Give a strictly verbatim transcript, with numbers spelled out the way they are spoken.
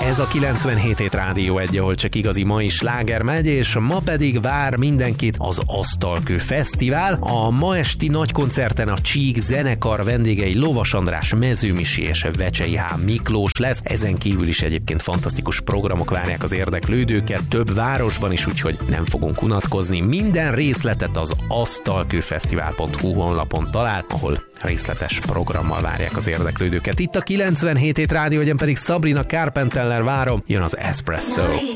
Ez a kilencvenhét hét Rádió egy, ahol csak igazi mai sláger megy, és ma pedig vár mindenkit az Asztalkő Fesztivál. A ma esti nagy koncerten a Csík zenekar vendégei Lovas András, Mezőmisi és Vecsei H. Miklós lesz. Ezen kívül is egyébként fantasztikus programok várják az érdeklődőket, több városban is, úgyhogy nem fogunk unatkozni. Minden részletet az asztalkőfesztivál pont hu honlapon talál, ahol részletes programmal várják az érdeklődőket. Itt a kilencvenhét hét Rádió, egyen pedig Sabrina Carpenterrel várom, jön az Espresso.